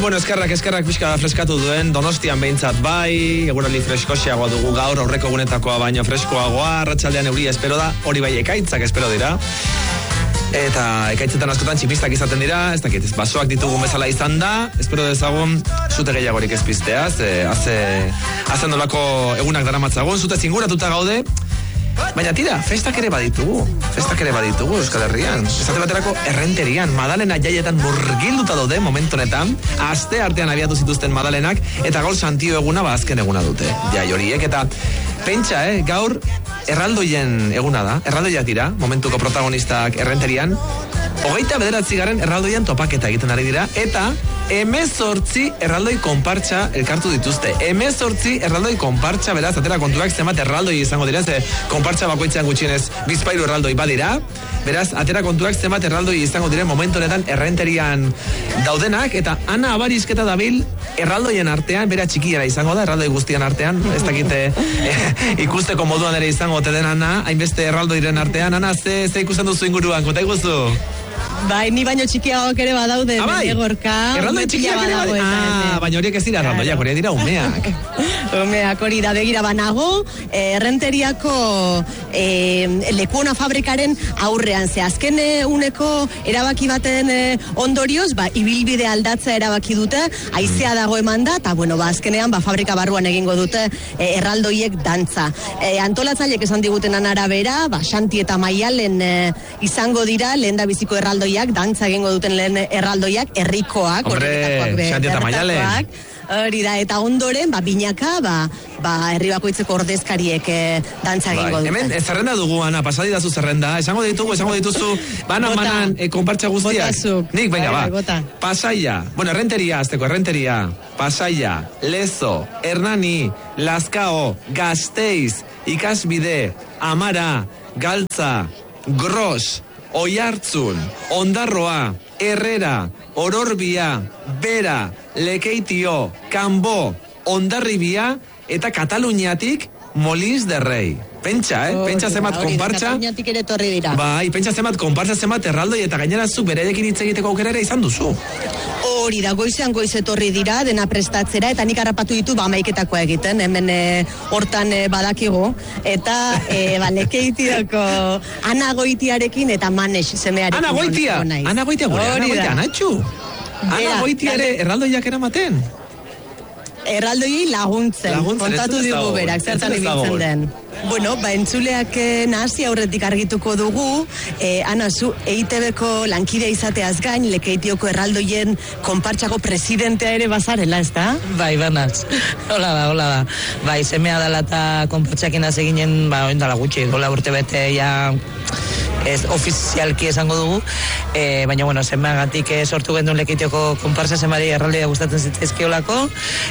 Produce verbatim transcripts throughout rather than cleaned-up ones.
Bueno, eskerrak, eskerrak pixka freskatu duen, Donostian behintzat bai, eguraldi freskoxiagoa dugu gaur, aurreko egunetakoa baino freskoagoa, arratsaldean euria espero da, hori bai ekaitzak espero dira. Eta ekaitzetan askotan txipistak izaten dira, ez dakit, basoak ditugun bezala izan da, espero dezagun zute gehiagorik ez pizteaz, e, haze, haze nolako egunak daramatzagun, zute zinguratuta gaude, baina tira, festak ere baditugu, festak ere baditugu Euskal Herrian, esate baterako errenterian, Madalena jaietan murgilduta daude momentu honetan, aste artean abiatu zituzten Madalenak, eta gaur Santio eguna ba azken eguna dute, jai horiek, eta pentsa, eh, gaur erraldoien eguna da, erraldoiak dira, momentuko protagonistak errenterian, hogeita bederatzi garen erraldoian topaketa egiten ari dira, eta hemezortzi erraldoi konpartxa elkartu dituzte. hemezortzi erraldoi konpartxa, beraz, atera kontuak zenbat erraldoi izango dira, ze konpartxa bakoitzean gutxienez bizpairu erraldoi badira, beraz, atera kontuak zenbat erraldoi izango diren momentu honetan errenterian daudenak, eta Ana Abarisketa dabil erraldoien artean, bera txikiera izango da, erraldoi guztian artean, ez dakite eh, ikusteko moduan ere izango te den Ana, hainbeste erraldoiren artean. Ana, ze, ze ikusten duzu inguruan, konta iguzu? Bai, ni baino txikiagoak ere badaude, ah, bai. Gorka. Erraldoi txikiak ere badaude. Ah, baina horiek ez dira erraldoiak, horiek dira umeak. Umeak hori da, begira banago, errenteriako e, lekuona fabrikaren aurrean, ze azken uneko erabaki baten e, ondorioz, ba, ibilbide aldatza erabaki dute, haizea dago eman da, eta bueno, ba, azkenean, ba, fabrika barruan egingo dute e, erraldoiek dantza. E, antolatzaileek esan digutenen arabera, ba, Xanti eta Maialen e, izango dira, lehen da biziko erraldoiak, dantza egingo duten lehen erraldoiak, herrikoak, Hombre, Xanti eta Maialen. Hori da, eta ondoren, ba, binaka, ba, ba, herri bakoitzeko ordezkariek e, dantza egingo dute. Hemen, zerrenda dugu, Ana, pasadi dazu zerrenda, esango ditugu, esango dituzu, banan, banan, e, konpartxa guztiak. Nik, venga, ba, bota. Pasaia, bueno, errenteria, azteko, errenteria, Pasaia, Lezo, Hernani, Lazkao, Gasteiz, Ikasbide, Amara, Galtza, Gros, Oiartzun, Ondarroa, Herrera, Ororbia, Bera, Lekeitio, Kanbo, Hondarribia eta Kataluniatik Molins de Rei. Pentsa, eh? Pentsa zemat konpartxa. Kataluniatik ere torri dira. Bai, pentsa zemat konpartxa zemat erraldoi eta gainera zu bererekin hitz egiteko aukera ere izan duzu. Hori da, goizean goiz etorri dira, dena prestatzera, eta nik harrapatu ditu, ba, maiketakoa egiten, hemen e, hortan e, badakigu, eta, e, ba, Lekeitioko Ana Goitiarekin eta Manes semearekin. Ana Goitia! Ana Goitia, gure, Ana Goitia, Anatxu! Ana Goitia ere erraldoiak eramaten? Erraldoiei laguntzen, laguntzen kontatu digu berak, zertan ibiltzen den. Bueno, ba, entzuleak nahasi aurretik argituko dugu, eh, Ana, zu E I Te Beko lankidea izateaz gain, Lekeitioko erraldoien konpartxako presidentea ere bazarela, ez da? Bai, banaz. Hola da, hola da. Bai, semea dela eta konpartxakin az eginen, ba, oindala gutxi, gola urte bete, ja, ez ofizialki esango dugu, e, baina, bueno, semeagatik e, sortu gendun Lekeitioko konpartxa semari erraldea gustatzen zitzaizkiolako,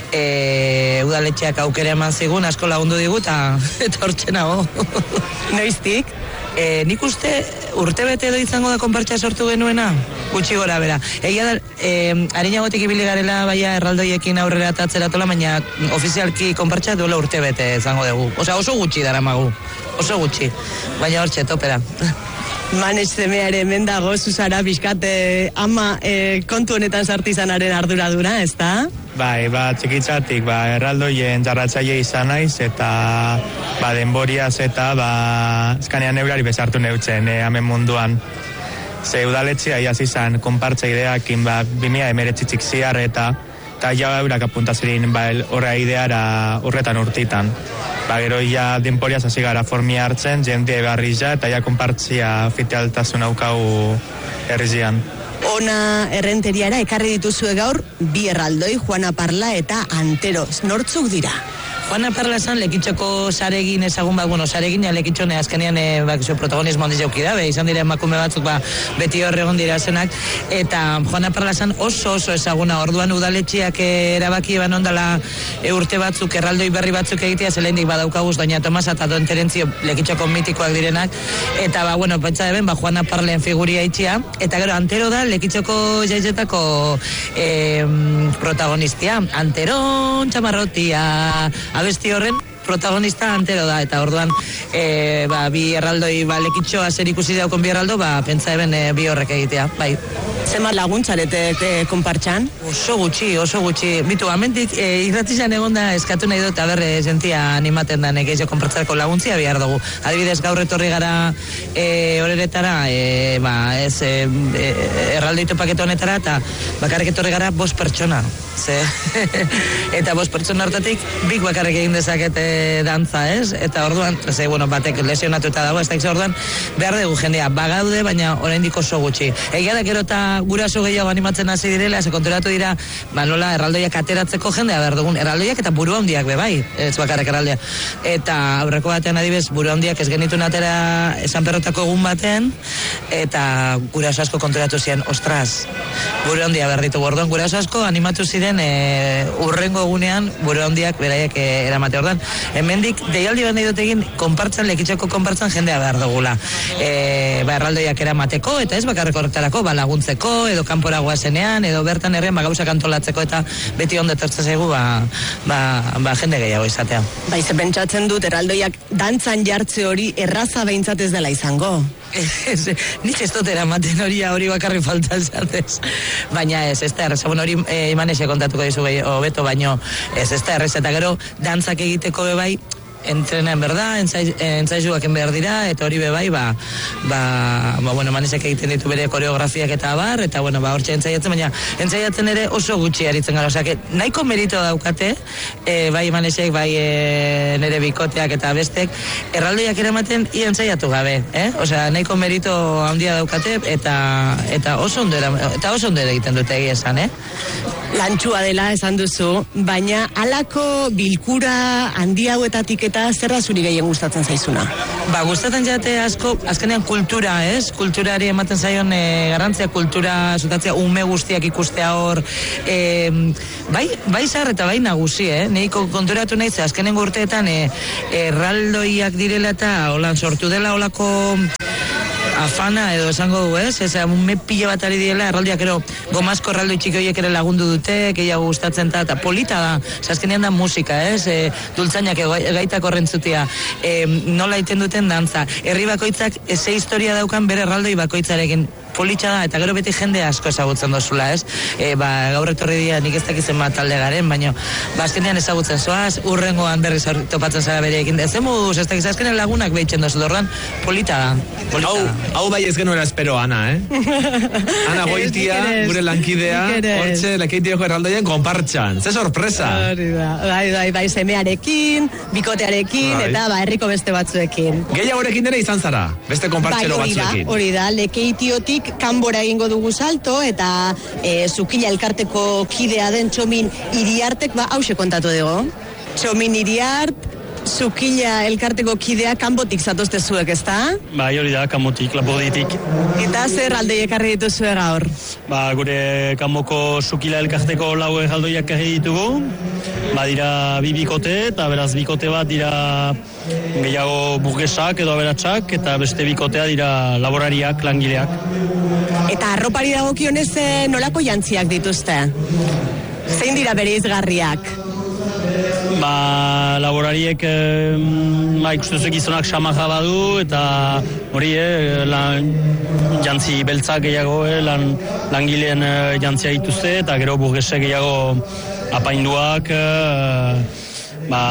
e, udaletxeak aukera eman zigun, asko lagundu digu, eta hortzen nago. Noiztik? E, nik uste urte bete edo izango da konpartxa sortu genuena, gutxi gora bera. Egia da, e, harinagotik ibili garela baina erraldoiekin aurrera atatzera tola, baina ofizialki konpartxa duela urte bete izango dugu. Osea, oso gutxi dara magu, oso gutxi, baina hortxe, topera. Manes semeare hemen dago, Susara bizkate ama e, kontu honetan sartizanaren arduradura, ez da? Bai, ba, txikitzatik, ba, erraldoien jarratzaile izan naiz, eta ba, denboriaz eta ba, eskanean neurari bezartu neutzen, e, hemen munduan. Ze udaletxea iaz izan, konpartza ideakin, ba, bimia emeretzitzik ziar eta eta ja eurak apuntazerin ba, horra ideara horretan urtitan. Ba, gero ja denporiaz hasi gara formia hartzen, jende barri ja, eta ja konpartzia fitealtasun haukau herrizian. Ona errenteriara ekarri dituzue gaur bi erraldoi, Juana Parla eta Antero. Nortzuk dira? Juana Parla esan Lekitxoko saregin ezagun bat, bueno, saregin ja Lekitxone azkenean e, bak, protagonismo handiz jauki da, be, izan dira emakume batzuk ba, beti horre egon dira zenak, eta Juana Parla esan oso oso ezaguna, orduan udaletxiak erabaki eban ondala e, urte batzuk, erraldoi berri batzuk egitea, zelendik badaukaguz Doña Tomasa eta Don Terentzio Lekitxoko mitikoak direnak, eta ba, bueno, pentsa eben, ba, Juana Parlen figuria itxia, eta gero Antero da Lekitxoko jaizetako e, protagonistia, Anteron txamarrotia, abesti horren protagonista antero da, eta orduan e, ba, bi erraldoi ba, lekitxoa zer ikusi daukon bi erraldo, ba, pentsa eben e, bi horrek egitea, bai. Zenbat laguntzaretek e, konpartxan? Oso gutxi, oso gutxi. Bitu, amendik e, irratizan egon da eskatu nahi dut, aberre jentia animaten da nekeizo konpartzareko laguntzia behar dugu. Adibidez, gaur etorri gara e, horeretara, e, ba, ez, e, e, erraldoitu paketo honetara, eta bakarrik etorri gara bost pertsona. Ze, eta bost pertsona hartatik, bik bakarrik egin dezakete dantza, ez? Eta orduan, ze, bueno, batek lesionatuta dago, ez da ikza orduan, behar dugu jendea, bagaude, baina oraindik oso gutxi. Egia da, gero eta guraso gehiago animatzen hasi direla, ze konturatu dira, ba, nola, erraldoiak ateratzeko jendea behar dugun, erraldoiak eta buru handiak be bai, ez bakarrik erraldea. Eta aurreko batean adibez, buru handiak ez genitun atera San Perrotako egun baten, eta guraso asko konturatu ziren, ostras, buru handia behar ditugu. Orduan, guraso asko animatu ziren e, urrengo egunean buru handiak beraiek e, eramate. Orduan, hemendik deialdi bat nahi dut egin konpartzan, lekitxako konpartzan jendea behar dugula. E, ba, erraldoiak eramateko, eta ez bakarrik horretarako, ba, laguntzeko, edo kanpora goazenean, edo bertan herrian ba, gauzak antolatzeko, eta beti ondo etortzen zaigu ba, ba, ba, jende gehiago izatea. Bai, ze pentsatzen dut, erraldoiak dantzan jartze hori erraza behintzat ez dela izango. Ez, nik ez dut eramaten hori hori bakarri falta zatez. Baina ez, ez da errez, bueno, hori e, imanese kontatuko dizu hobeto, baino ez, ez da errez, eta gero dantzak egiteko bebai, entrenen berda, entzaizuak behar dira, eta hori bebai, ba, ba, ba bueno, manesek egiten ditu bere koreografiak eta bar, eta bueno, ba, hortxe entzaiatzen, baina entzaiatzen ere oso gutxi aritzen gara, osea, nahiko merito daukate, e, bai manesek, bai e, nere bikoteak eta bestek, erraldoiak eramaten i entzaiatu gabe, eh? Osea, nahiko merito handia daukate, eta eta oso ondo eta oso ondo egiten dute egia esan, eh? Lantxua dela esan duzu, baina halako bilkura handi hauetatik eta zer da zuri gehien gustatzen zaizuna? Ba, gustatzen jate asko, azkenean kultura, ez? Kulturari ematen zaion e, garrantzia, kultura zutatzea, ume guztiak ikustea hor, e, bai, bai zahar eta bai nagusi, eh? Neiko konturatu nahi ze, azkenengo urteetan e, erraldoiak direla eta holan sortu dela holako afana edo esango du, ez? Ez, ume pila bat ari diela, erraldiak ero gomazko erraldoi txiki horiek ere lagundu dute, gehiago gustatzen da, eta polita da, azkenean da musika, ez? E, dultzainak gaitak horrentzutia, e, nola iten duten dantza. Herri bakoitzak eze historia daukan bere erraldoi bakoitzarekin, politxa da, eta gero beti jende asko ezagutzen dozula, ez? E, ba, gaur etorri dira nik ez dakizen bat talde garen, baina ba, azkenean ezagutzen zoaz, urrengoan berriz topatzen zara bere ekin. Ez emuz, ez dakiz, azkenean lagunak behitzen dozu, dorran, polita da. Polita hau, da. hau bai ez genuela espero, Ana, eh? Ana Goitia, gure lankidea, hortxe, lekeitioko erraldoien konpartxan. Ze sorpresa! Bai, bai, bai, semearekin, bikotearekin, bai. Eta ba, herriko beste batzuekin. Gehiagorekin dira izan zara, beste konpartxero bai, batzuekin. Da, hori da, lekeitiotik kanbora egingo dugu salto, eta e, Zukila elkarteko kidea den Txomin Iriartek, ba, hause kontatu dugu. Txomin Iriart, Zukila elkarteko kidea kanbotik zatozte zuek, ezta? Bai, hori da, kanbotik, lapurditik. Eta zer aldei ekarri dituzue gaur? Ba, gure kanboko Zukila elkarteko lau erraldoiak ekarri ditugu. Ba, dira bi bikote, eta beraz bikote bat dira gehiago burgesak edo aberatsak, eta beste bikotea dira laborariak, langileak. Eta arropari dagokionez nolako jantziak dituzte? Zein dira bere izgarriak? Ba, laborariek eh, ba, ikustezu gizonak xamarra badu, eta hori, eh, lan, jantzi beltzak gehiago, eh, lan, langileen eh, jantzia dituzte, eta gero burgesek gehiago apainduak, eh, ba,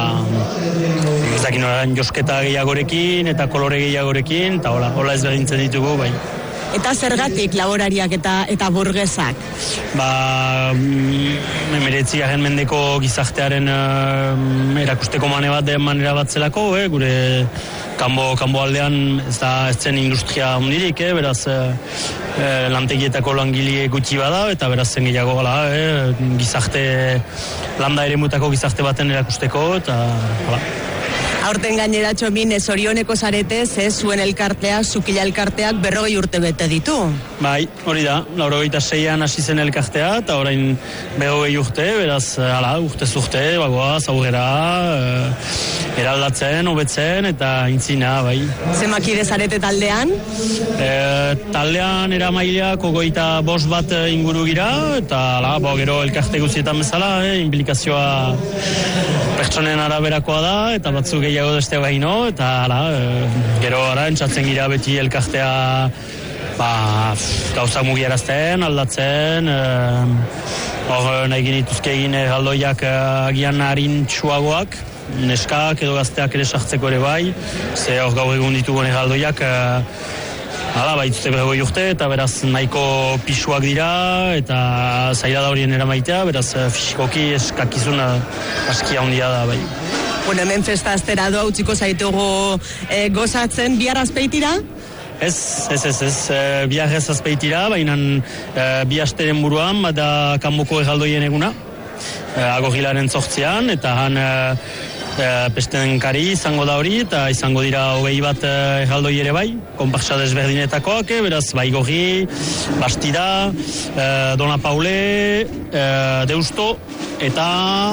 ez dakin orain josketa gehiagorekin, eta kolore gehiagorekin, eta hola, hola ezberdintzen ditugu, bai. Eta zergatik laborariak eta eta burgesak? Ba, emeretzi garen mendeko gizartearen uh, erakusteko mane bat den manera bat zelako, eh? Gure kanbo, kanbo aldean ez da ez zen industria hundirik, eh? Beraz uh, lantegietako langile gutxi bada, eta beraz zen gehiago gala, eh? Gizarte, landa ere mutako gizarte baten erakusteko, eta hala. Aurten gainera Txomin zorioneko zarete, ze zuen elkarteak, zukila elkarteak berrogei urte bete ditu. Bai, hori da, laurogeita seian hasi zen elkartea, eta orain berrogei urte, beraz, hala, urte zurte, bagoaz, aurrera, e, eraldatzen, hobetzen, eta intzina, bai. Zemakide zarete taldean? E, taldean eramaileak ogoita bost bat inguru gira, eta hala, bo, gero elkarte guztietan bezala, eh, implikazioa pertsonen araberakoa da, eta batzuk gehiago deste baino, eta hala, e, gero ara, entzatzen gira beti elkartea ba, gauzak mugiarazten, aldatzen, hor e, nahi genituzke egin erraldoiak e, agian harin txuagoak, neskak edo gazteak ere sartzeko ere bai, ze hor gaur egun ditugun erraldoiak e, hala, baituzte berrogei urte, eta beraz nahiko pisuak dira, eta zaila da horien eramaitea, beraz fisikoki eskakizun aski handia da, bai. Bueno, hemen festa aztera doa utziko zaitugu e, gozatzen, bihar azpeitira? Ez, ez, ez, ez, e, bihar ez azpeitira, baina e, bi asteren buruan, bada kanboko erraldoien eguna, e, agorrilaren zortzean, eta han e, e, pesten kari izango da hori, eta izango dira hogei bat e, erraldoi ere bai, konpartsa desberdinetakoak, e, beraz, bai gorri, Bastida, e, Dona Paule, e, Deusto, eta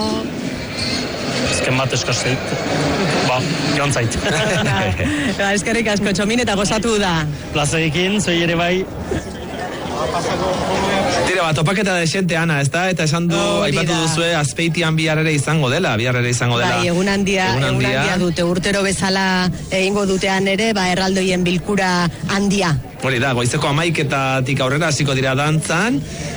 ezken bat eskazeit. Ba, joan zait. Ba, eskerrik asko, Txomin, eta gozatu da. Plazerekin, zoi ere bai. Tira, bat, topaketa desente, Ana, ez da? Eta esan du, oh, aipatu duzue, azpeitian bihar ere izango dela, bihar ere izango dela. Bai, egun handia, egun handia, egun handia dute, urtero bezala egingo dutean ere, ba, erraldoien bilkura handia. Hori da, goizeko amaiketatik aurrera hasiko dira dantzan,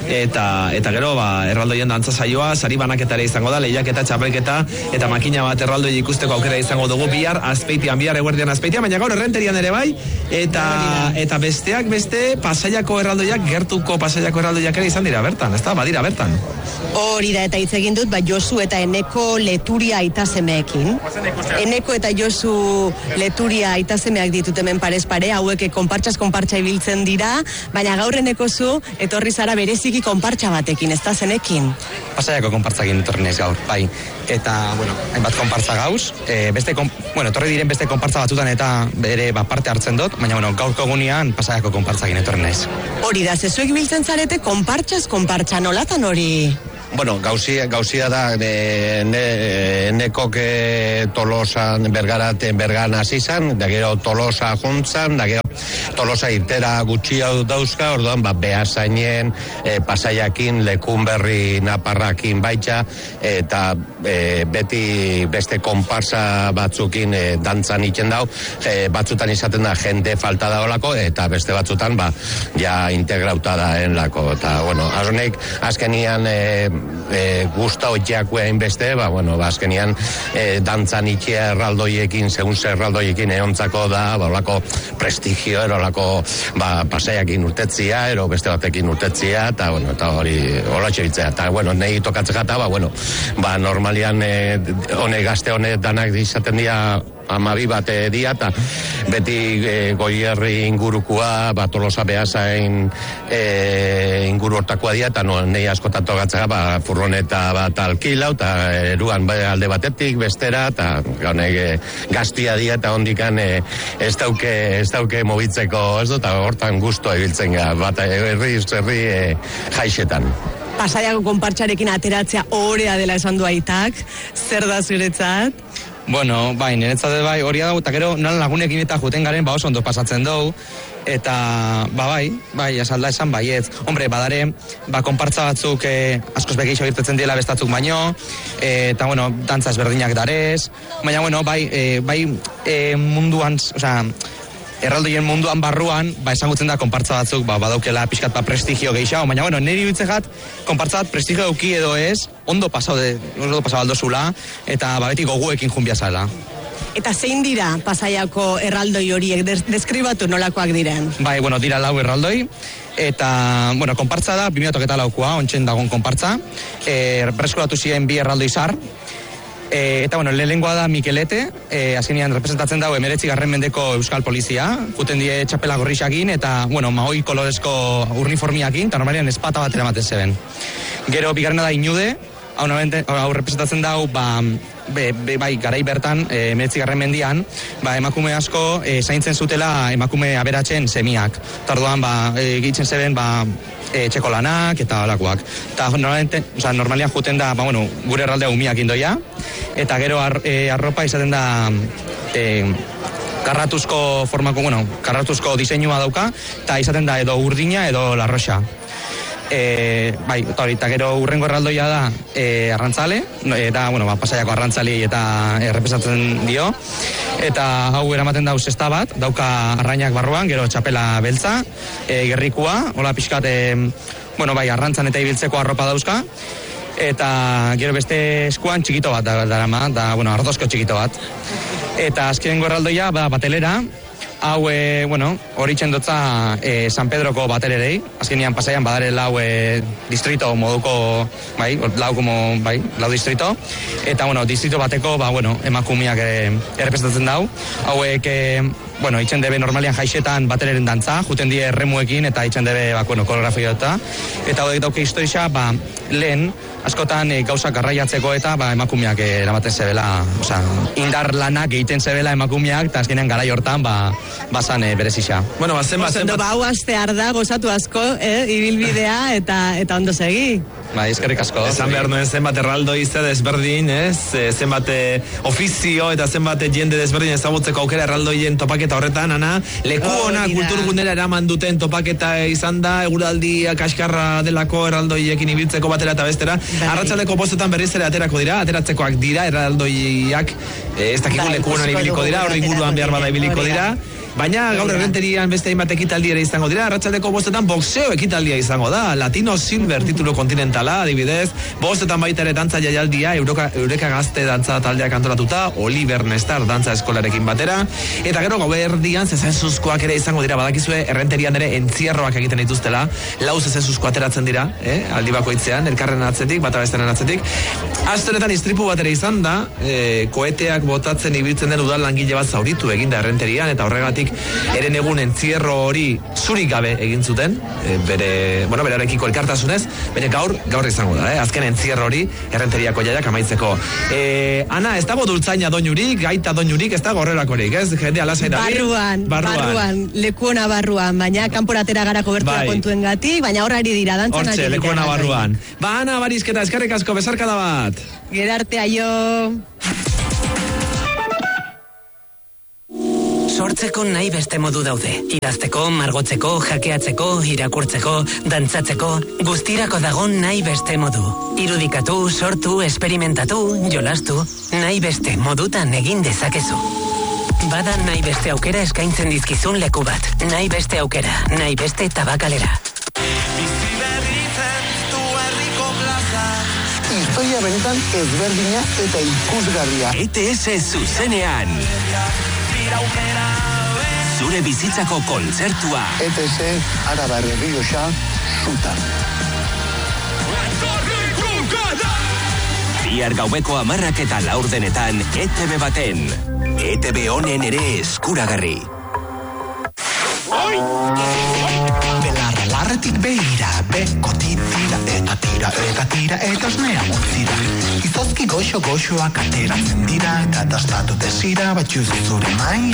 eta eta gero, ba, erraldoien dantza saioa, sari banaketa ere izango da, lehiaketa, txapelketa, eta makina bat erraldoi ikusteko aukera izango dugu bihar azpeitian, bihar eguerdian azpeitian, baina gaur errenterian ere bai, eta eta besteak beste, Pasaiako erraldoiak, gertuko Pasaiako erraldoiak ere izan dira bertan, ez da, badira bertan. Hori da, eta hitz egin dut, ba, Josu eta Eneko Leturia aitasemeekin. Eneko eta Josu Leturia aitasemeak ditut hemen parez pare, hauek konpartxas konpartxa ibiltzen dira, baina gaur Eneko zu, etorri zara bereziki konpartxa batekin, ez da zenekin? Pasaiako konpartzakin etorri naiz gaur, bai. Eta, bueno, hainbat konpartza gauz, e, beste, kon, bueno, etorri diren beste konpartza batzutan eta bere ba, parte hartzen dut, baina, bueno, gaurko egunean Pasaiako konpartzakin etorri naiz. Hori da, zezuek biltzen zarete konpartxaz konpartxa, nolatan hori? Bueno, gauzia, gauzia da, de, ne, nekok Tolosan, Bergaraten, Bergan hasi zan, da gero Tolosa juntzan, da gero Tolosa irtera gutxi hau dauzka, orduan, ba, Beasainen, e, Pasaiakin, Lekunberri, Naparrakin baitxa, eta e, beti beste konparsa batzukin e, dantzan iten dau, e, batzutan izaten da jende falta daolako, eta beste batzutan, ba, ja integrauta da enlako, eta, bueno, azonek, azkenian, e, e, gusta hotxeakoein beste, ba, bueno, ba, azkenian, e, dantzan itia erraldoiekin, segun ze erraldoiekin eontzako da, ba, olako prestigio, erolako, ba, Pasaiakin urtetzia, ero beste batekin urtetzia, eta, bueno, eta hori, holatxe bitzea, eta, bueno, nahi tokatzea eta, ba, bueno, ba, normalian, e, hone gazte hone danak izaten dira, amabi bat dia, eta beti e, Goierri ingurukua, ba, Tolosa Beasain e, inguru hortakoa dia, eta no, nahi askotan tokatzea, ba, furgoneta bat alkilau, eta eruan ba, alde batetik, bestera, eta honek e, gaztia dia, eta hondikan e, ez dauke, ez dauke mobitzeko, ez dut, eta hortan gustoa ibiltzen ga, bat herri, herri e, jaixetan. Pasaiako konpartxarekin ateratzea orea dela esan du aitak, zer da zuretzat? Bueno, bai, niretzat bai, hori da, eta gero nola lagunekin eta juten garen, ba oso ondo pasatzen dugu, eta, ba bai, bai, esalda esan baietz. Hombre, badare, ba, konpartza batzuk eh, askoz begeixo irtetzen diela bestatzuk baino, eh, eta, bueno, dantza ezberdinak darez, baina, bueno, bai, eh, bai eh, munduan, osea, erraldoien munduan barruan, ba, esangutzen da konpartza batzuk, ba, badaukela pixkat pa prestigio gehiago, baina, bueno, niri bitzegat, konpartza bat prestigio euki edo ez, ondo pasau de, ondo pasau aldozula, eta, ba, beti goguekin junbiazala. Eta zein dira Pasaiako erraldoi horiek, Des, deskribatu nolakoak diren? Bai, bueno, dira lau erraldoi, eta, bueno, konpartza da, bi mila eta laukoa, ontsen dagon konpartza, e, preskuratu ziren bi erraldoi zar, E, eta, bueno, lehengoa da Mikelete, e, azkenean representatzen dago emeretzi garren mendeko Euskal Polizia, juten die txapela gorrixakin, eta, bueno, mahoi kolorezko uniformiakin, eta normalian espata bat eramaten zeben. Gero, bigarrena da Inude, hau, hau representatzen dau, ba, be, be, bai, garai bertan, e, meretzigarren mendian, ba, emakume asko e, zaintzen zutela emakume aberatzen semiak. Tardoan, ba, egitzen zeben, ba, e, txeko lanak eta alakoak. Eta normalmente, o sea, normalian juten da, ba, bueno, gure erraldea umiak indoia, eta gero ar, e, arropa izaten da e, karratuzko formako, bueno, karratuzko diseinua dauka, eta izaten da edo urdina edo larroxa. E, bai, eta gero urrengo erraldoia da e, arrantzale, eta, bueno, ba, Pasaiako arrantzali eta errepresatzen dio, eta hau eramaten dauz zesta bat, dauka arrainak barruan, gero txapela beltza, e, gerrikua, hola pixkat, e, bueno, bai, arrantzan eta ibiltzeko arropa dauzka, eta gero beste eskuan txikito bat darama, da, bueno, ardozko txikito bat. Eta azkenengo erraldoia, ba, batelera, hau, e, bueno, hori txendotza e, San Pedroko batelerei, azkenean Pasaian badare lau e, distrito moduko, bai, lau como, bai, lau distrito, eta, bueno, distrito bateko, ba, bueno, emakumiak e, errepresentatzen dau, hauek, e, bueno, itxen debe normalian jaixetan bateleren dantza, juten die erremuekin, eta itxen debe, ba, bueno, koreografia eta, eta hauek dauke historia, ba, lehen, askotan e, gauzak garraiatzeko eta ba, emakumeak e, eramaten zebela, oza, indar lanak egiten zebela emakumeak, eta azkenean garai hortan, ba, bazan e, berezisa. Bueno, ba, zenbat, zenbat. Ba, hau astear da, gozatu asko, eh, ibilbidea, eta, eta ondo segi. Ba, eskerrik asko. Esan behar nuen zenbat erraldo izte desberdin, ez? Zenbat ofizio eta zenbat jende desberdin ezagutzeko aukera erraldoien topaketa horretan, Ana, leku ona oh, kulturgunera eraman duten topaketa izan da, eguraldia kaskarra delako erraldoiekin ibiltzeko batera eta bestera. Arratsaldeko bostetan berriz ere aterako dira, ateratzekoak dira erraldoiak, ez dakigu leku onan ibiliko dira, hor inguruan behar bada ibiliko dira. Baina gaur errenterian beste hainbat ekitaldi ere izango dira, arratsaldeko bostetan boxeo ekitaldia izango da, Latino Silver titulu kontinentala, adibidez, bostetan baita ere dantza jaialdia, Eureka, Eureka Gazte dantza taldeak antolatuta, Oliver Nestar dantza eskolarekin batera, eta gero gauerdian zezenzuzkoak ere izango dira, badakizue errenterian ere entzierroak egiten dituztela, lau zezenzuzko ateratzen dira, eh, aldi bakoitzean, elkarren atzetik, bata besteren atzetik. Astenetan istripu bat ere izan da, eh, koeteak botatzen ibiltzen den udal langile bat zauritu eginda errenterian, eta horregatik eren egun entzierro hori zurik gabe egin zuten, e, bere, bueno, berarekiko elkartasunez, bere gaur, gaur izango da, eh? Azken entzierro hori errenteriako jaiak amaitzeko. E, Ana, ez dago dultzaina doinurik, gaita doinurik, ez dago horrelakorik, ez? Jende alasai da. Barruan, barruan, barruan, lekuona barruan, baina kanporatera gara kobertura bai. Kontuen gati, baina horari dira, dantzan ari dira. Hortxe, lekuona barruan. Ba, Ana, barizketa, eskerrik asko, besarkada bat. Gerarte aio. Sortzeko nahi beste modu daude. Idazteko, margotzeko, jakeatzeko, irakurtzeko, dantzatzeko, guztirako dago nahi beste modu. Irudikatu, sortu, esperimentatu, jolastu, nahi beste modutan egin dezakezu. Bada nahi beste aukera eskaintzen dizkizun leku bat. Nahi beste aukera, nahi beste tabakalera. Historia benetan ezberdina eta ikusgarria. E T S zuzenean. Zure bizitzako kontzertua. E T S Araba Errioxa Sutan. Bihar gaueko hamarrak eta laurdenetan E T B baten. E T B honen ere eskuragarri. Belarra larretik behira, bekotit tira eta tira eta tira eta osnea mutzira. Izozki goxo goxoak ateratzen dira eta tastatu desira batxuz zure maila.